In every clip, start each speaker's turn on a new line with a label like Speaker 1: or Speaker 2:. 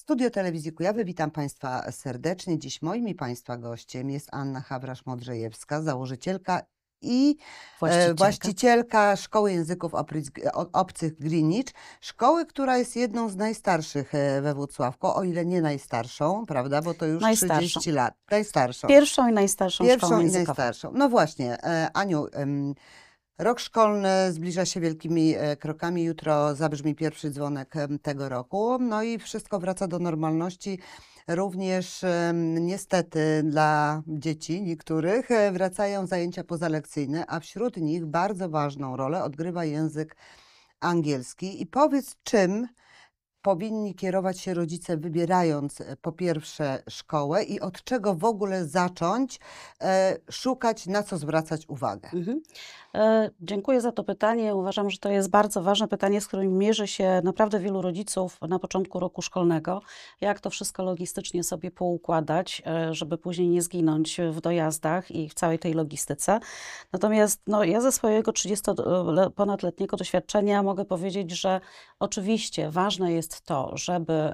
Speaker 1: Studio Telewizji Kujawy, witam Państwa serdecznie. Dziś moim i Państwa gościem jest Anna Hawrasz-Modrzejewska, założycielka i właścicielka Szkoły Języków Obcych Greenwich. Szkoły, która jest jedną z najstarszych we Włocławku, o ile nie najstarszą, prawda, bo to już 30 lat. Najstarszą.
Speaker 2: Pierwszą i najstarszą szkołą
Speaker 1: Pierwszą i
Speaker 2: językową.
Speaker 1: najstarszą. No właśnie, Aniu, rok szkolny zbliża się wielkimi krokami. Jutro zabrzmi pierwszy dzwonek tego roku. No i wszystko wraca do normalności. Również niestety dla dzieci niektórych wracają zajęcia pozalekcyjne, a wśród nich bardzo ważną rolę odgrywa język angielski. I powiedz, czym powinni kierować się rodzice, wybierając po pierwsze szkołę i od czego w ogóle zacząć szukać, na co zwracać uwagę?
Speaker 2: Dziękuję za to pytanie. Uważam, że to jest bardzo ważne pytanie, z którym mierzy się naprawdę wielu rodziców na początku roku szkolnego. Jak to wszystko logistycznie sobie poukładać, żeby później nie zginąć w dojazdach i w całej tej logistyce. Natomiast ja ze swojego 30-ponadletniego doświadczenia mogę powiedzieć, że oczywiście ważne jest to, żeby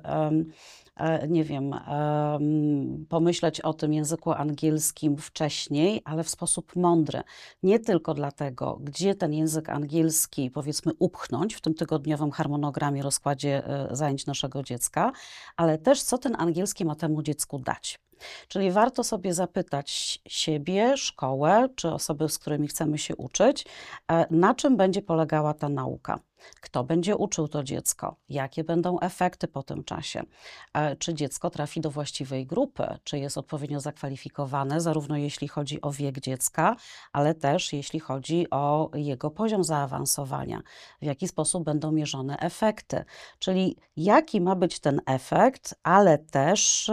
Speaker 2: pomyśleć o tym języku angielskim wcześniej, ale w sposób mądry. Nie tylko dlatego, gdzie ten język angielski, powiedzmy, upchnąć w tym tygodniowym harmonogramie, rozkładzie zajęć naszego dziecka, ale też co ten angielski ma temu dziecku dać. Czyli warto sobie zapytać siebie, szkołę, czy osoby, z którymi chcemy się uczyć, na czym będzie polegała ta nauka. Kto będzie uczył to dziecko? Jakie będą efekty po tym czasie? Czy dziecko trafi do właściwej grupy? Czy jest odpowiednio zakwalifikowane, zarówno jeśli chodzi o wiek dziecka, ale też jeśli chodzi o jego poziom zaawansowania? W jaki sposób będą mierzone efekty? Czyli jaki ma być ten efekt, ale też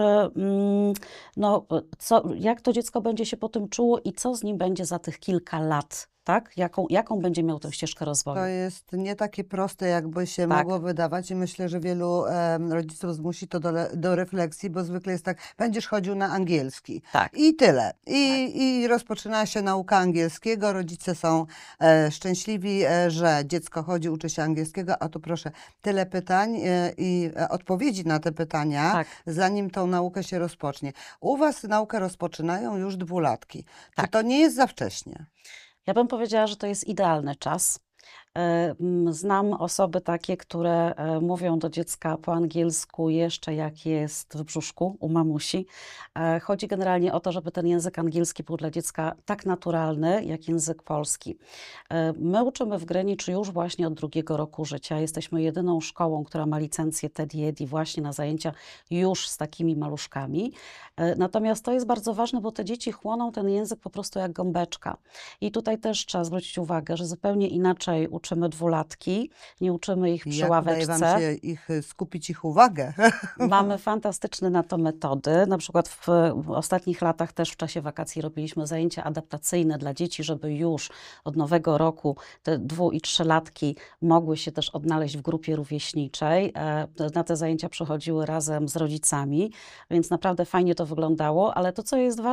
Speaker 2: jak to dziecko będzie się po tym czuło i co z nim będzie za tych kilka lat? Tak? Jaką będzie miał tę ścieżkę rozwoju?
Speaker 1: To jest nie takie proste, jakby się mogło wydawać i myślę, że wielu rodziców zmusi to do refleksji, bo zwykle jest tak, będziesz chodził na angielski i tyle. I rozpoczyna się nauka angielskiego, rodzice są szczęśliwi, że dziecko chodzi, uczy się angielskiego, a tu proszę, tyle pytań i odpowiedzi na te pytania, zanim tą naukę się rozpocznie. U Was naukę rozpoczynają już dwulatki. Czy to nie jest za wcześnie?
Speaker 2: Ja bym powiedziała, że to jest idealny czas. Znam osoby takie, które mówią do dziecka po angielsku jeszcze jak jest w brzuszku u mamusi. Chodzi generalnie o to, żeby ten język angielski był dla dziecka tak naturalny, jak język polski. My uczymy w Greenwich już właśnie od 2. roku życia. Jesteśmy jedyną szkołą, która ma licencję TED właśnie na zajęcia już z takimi maluszkami. Natomiast to jest bardzo ważne, bo te dzieci chłoną ten język po prostu jak gąbeczka. I tutaj też trzeba zwrócić uwagę, że zupełnie inaczej uczymy dwulatki, nie uczymy ich przy ławeczce.
Speaker 1: Jak udaje wam się skupić ich uwagę?
Speaker 2: Mamy fantastyczne na to metody. Na przykład w ostatnich latach też w czasie wakacji robiliśmy zajęcia adaptacyjne dla dzieci, żeby już od nowego roku te 2- i 3-latki mogły się też odnaleźć w grupie rówieśniczej. Na te zajęcia przychodziły razem z rodzicami, więc naprawdę fajnie to wyglądało, ale to, co jest ważne,